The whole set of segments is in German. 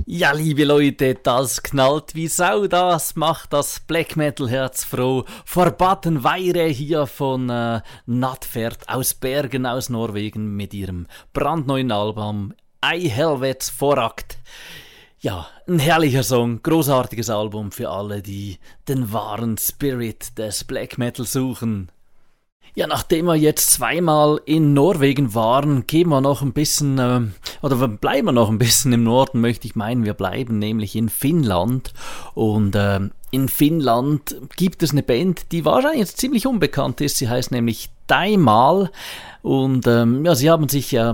Ja, liebe Leute, das knallt wie Sau, das macht das Black Metal Herz froh. Forbatten Weire hier von Nattfert aus Bergen, aus Norwegen mit ihrem brandneuen Album I Helvets Vorakt. Ja, ein herrlicher Song, großartiges Album für alle, die den wahren Spirit des Black Metal suchen. Ja, nachdem wir jetzt zweimal in Norwegen waren, gehen wir noch ein bisschen, bleiben wir noch ein bisschen im Norden, möchte ich meinen. Wir bleiben nämlich in Finnland. Und in Finnland gibt es eine Band, die wahrscheinlich jetzt ziemlich unbekannt ist. Sie heißt nämlich Daimal. Und sie haben sich ja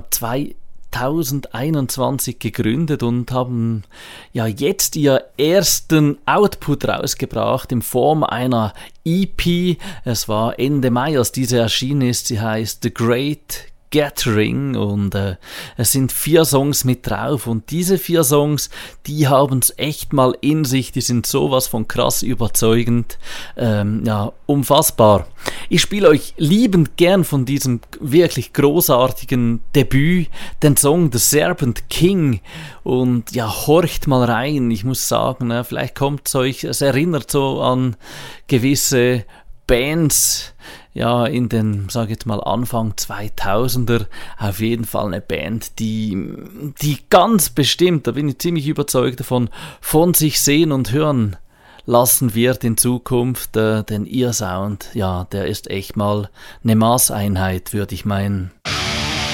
2021 gegründet und haben ja jetzt ihr ersten Output rausgebracht in Form einer EP. Es war Ende Mai, als diese erschienen ist. Sie heißt The Great Gathering und es sind 4 Songs mit drauf und diese 4 Songs, die haben es echt mal in sich, die sind sowas von krass überzeugend, unfassbar. Ich spiele euch liebend gern von diesem wirklich großartigen Debüt den Song The Serpent King und ja, horcht mal rein. Ich muss sagen, vielleicht kommt es euch, es erinnert so an gewisse Bands, ja, in den, sag ich jetzt mal, Anfang 2000er, auf jeden Fall eine Band, die ganz bestimmt, da bin ich ziemlich überzeugt davon, von sich sehen und hören lassen wird in Zukunft, denn ihr Sound, ja, der ist echt mal eine Maßeinheit, würde ich meinen.